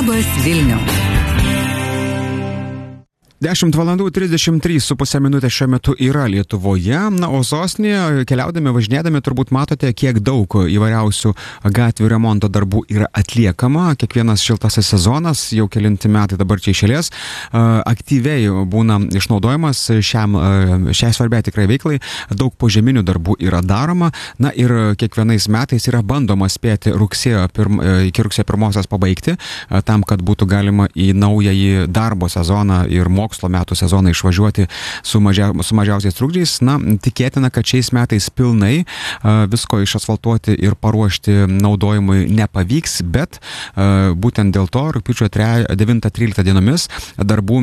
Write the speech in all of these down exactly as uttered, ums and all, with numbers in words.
Labas Vilniau. dešimt valandų trisdešimt trys su pusė minutės šiuo metu yra Lietuvoje, na, o sostinėje keliaudami, važinėdami turbūt matote, kiek daug įvairiausių gatvių remonto darbų yra atliekama. Kiekvienas šiltasis sezonas, jau kelinti metai dabar čia išėlės, aktyviai būna išnaudojamas šiam, šiai svarbiai tikrai veiklai. Daug požeminių darbų yra daroma, na ir kiekvienais metais yra bandoma spėti rugsėjo pirm, iki rugsėjo pirmosios pabaigti, tam, kad būtų galima į naująjį darbo sezoną ir mokslo metų sezoną išvažiuoti su, mažia, su mažiausiais trukdžiais. Na, tikėtina, kad šiais metais pilnai uh, visko išasfaltuoti ir paruošti naudojimui nepavyks, bet uh, būtent dėl to rugpjūčio devintą tryliktą dienomis darbų,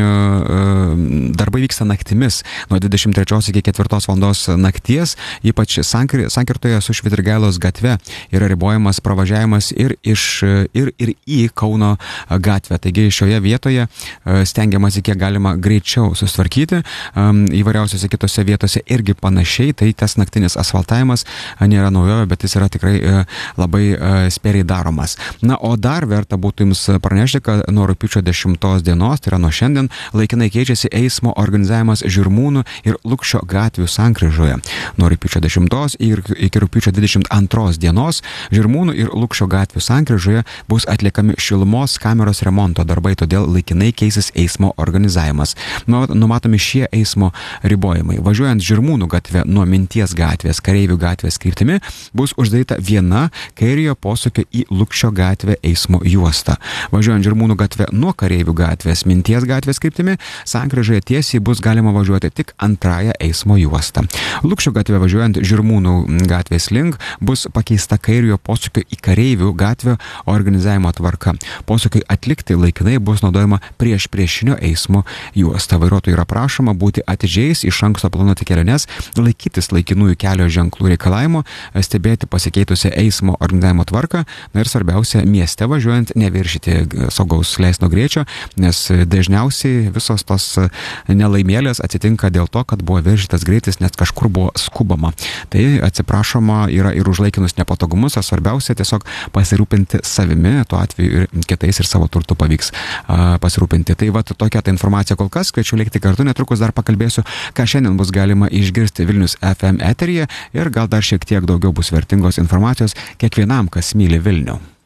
uh, darbai vyksta naktimis nuo dvidešimt trečios iki ketvirtos valandos nakties, ypač sankir, sankirtoje su Švitrigailos gatve yra ribojamas pravažiavimas ir, iš, ir, ir į Kauno gatvę. Taigi šioje vietoje uh, stengiamasi kiek galima greičiau susitvarkyti, um, įvairiausiose kitose vietose irgi panašiai, tai tas naktinis asfaltavimas nėra naujovė, bet jis yra tikrai uh, labai uh, spėriai daromas. Na, o dar verta būtų jums pranešti, kad nuo rugpjūčio dešimtos dienos, tai yra nuo šiandien, laikinai keičiasi eismo organizavimas Žirmūnų ir Lukšio gatvių sankryžoje. Nuo rugpjūčio dešimtos ir iki rugpjūčio dvidešimt antros dienos Žirmūnų ir Lukšio gatvių sankryžoje bus atliekami šilumos kameros remonto darbai, todėl laikinai keisis eismo organizavimas. Numatomi šie eismo ribojimai. Važiuojant Žirmūnų gatve nuo Minties gatvės, Kareivių gatvės kryptimi bus uždaryta viena kairiojo posūkio į Lukšio gatvę eismo juosta. Važiuojant Žirmūnų gatve nuo Kareivių gatvės, Minties gatvės kryptimi, sankryžoje tiesiai bus galima važiuoti tik antrąją eismo juostą. Lukšio gatve važiuojant Žirmūnų gatvės link bus pakeista kairiojo posūkio į Kareivių gatvę organizavimo tvarka. Posūkiai atlikti laikinai bus naudojama prieš priešinio eismo juosta. Vairuotojų yra prašoma būti atidžiais, iš anksto planuoti keliones, laikytis laikinųjų kelio ženklų reikalavimo, stebėti pasikeitusią eismo organizavimo tvarką, na ir svarbiausia, mieste važiuojant neviršyti saugaus leistino greičio, nes dažniausiai visos tos nelaimėlės atsitinka dėl to, kad buvo viršytas greitis, nes kažkur buvo skubama. Tai atsiprašoma yra ir už laikinus nepatogumus, o svarbiausia tiesiog pasirūpinti savimi, tuo atveju ir kitais ir savo turtu pavyks a, pasirūpinti. Tai va, tokia ta informacija kol kas, kviečiu likti kartu, netrukus dar pakalbėsiu, ką šiandien bus galima išgirsti Vilnius F M eteryje ir gal dar šiek tiek daugiau bus vertingos informacijos kiekvienam, kas myli Vilnių.